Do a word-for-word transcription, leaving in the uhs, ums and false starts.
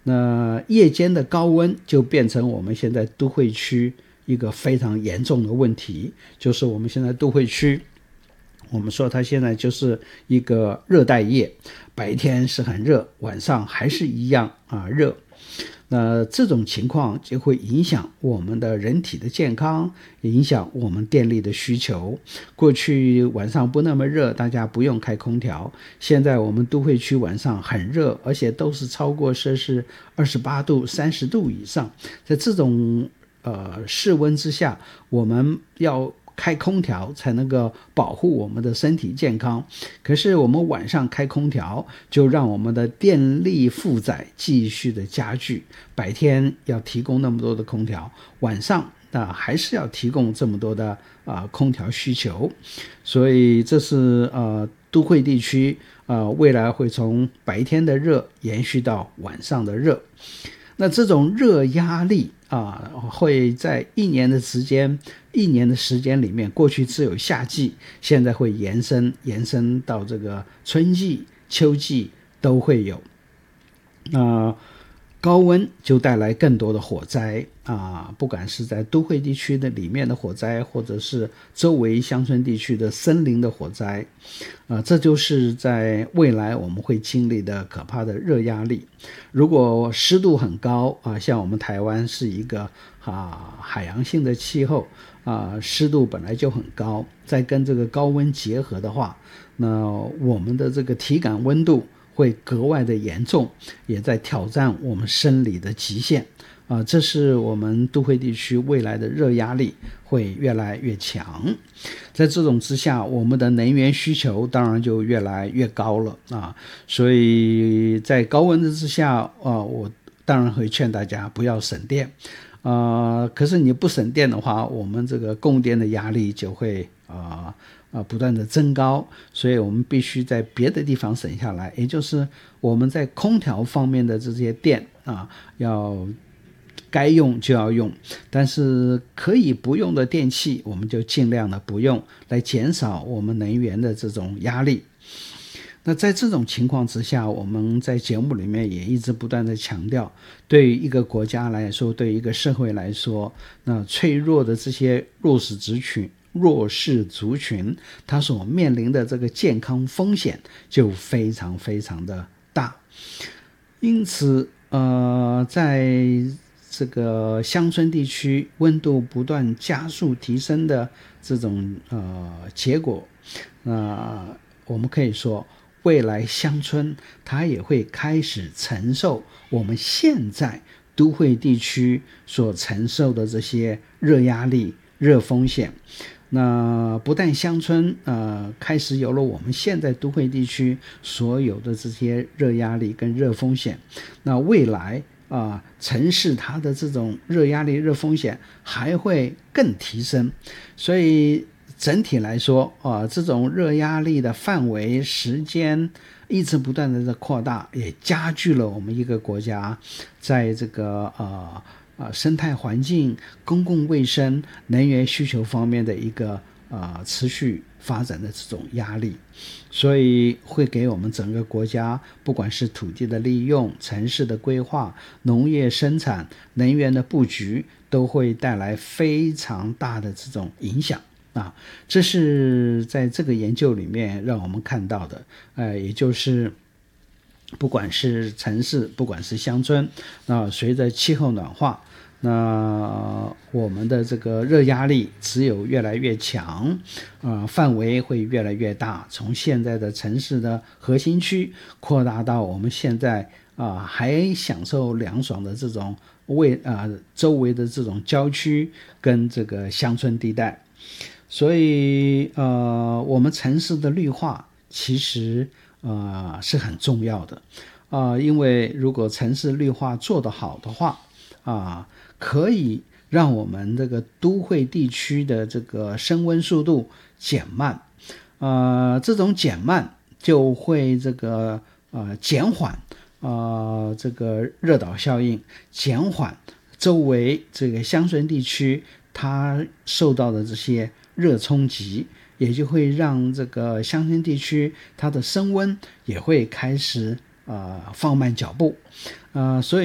那夜间的高温就变成我们现在都会区一个非常严重的问题，就是我们现在都会区，我们说它现在就是一个热带夜，白天是很热，晚上还是一样啊热。那这种情况就会影响我们的人体的健康，影响我们电力的需求。过去晚上不那么热，大家不用开空调，现在我们都会区晚上很热，而且都是超过摄氏二十八度、三十度以上。在这种呃室温之下，我们要开空调才能够保护我们的身体健康，可是我们晚上开空调就让我们的电力负载继续的加剧，白天要提供那么多的空调，晚上那还是要提供这么多的、呃、空调需求，所以这是呃都会地区呃未来会从白天的热延续到晚上的热。那这种热压力啊，会在一年的时间，一年的时间里面，过去只有夏季，现在会延伸延伸到这个春季、秋季都会有。那、呃、高温就带来更多的火灾啊，不管是在都会地区的里面的火灾，或者是周围乡村地区的森林的火灾，啊，这就是在未来我们会经历的可怕的热压力。如果湿度很高啊，像我们台湾是一个啊海洋性的气候啊，湿度本来就很高，再跟这个高温结合的话，那我们的这个体感温度会格外的严重，也在挑战我们生理的极限啊，这是我们都会地区未来的热压力会越来越强。在这种之下，我们的能源需求当然就越来越高了啊，所以在高温的之下啊，我当然会劝大家不要省电啊，可是你不省电的话，我们这个供电的压力就会啊啊不断的增高，所以我们必须在别的地方省下来，也就是我们在空调方面的这些电啊，要该用就要用，但是可以不用的电器我们就尽量的不用，来减少我们能源的这种压力。那在这种情况之下，我们在节目里面也一直不断的强调，对于一个国家来说，对于一个社会来说，那脆弱的这些弱势族群弱势族群它所面临的这个健康风险就非常非常的大。因此呃，在这个乡村地区温度不断加速提升的这种呃结果，那、呃、我们可以说未来乡村它也会开始承受我们现在都会地区所承受的这些热压力、热风险。那不但乡村呃开始有了我们现在都会地区所有的这些热压力跟热风险，那未来啊、呃、城市它的这种热压力、热风险还会更提升。所以整体来说啊、呃，这种热压力的范围、时间一直不断的在扩大，也加剧了我们一个国家在这个呃呃生态环境、公共卫生、能源需求方面的一个呃持续发展的这种压力，所以会给我们整个国家，不管是土地的利用、城市的规划、农业生产、能源的布局，都会带来非常大的这种影响。啊，这是在这个研究里面让我们看到的，呃，也就是不管是城市，不管是乡村，那随着气候暖化，那我们的这个热压力只有越来越强，呃，范围会越来越大，从现在的城市的核心区扩大到我们现在啊、呃、还享受凉爽的这种为啊、呃、周围的这种郊区跟这个乡村地带。所以呃，我们城市的绿化其实呃是很重要的啊、呃，因为如果城市绿化做得好的话啊、呃，可以让我们这个都会地区的这个升温速度减慢，呃，这种减慢就会这个呃减缓呃这个热岛效应，减缓周围这个乡村地区它受到的这些热冲击，也就会让这个乡村地区它的升温也会开始呃放慢脚步，呃，所以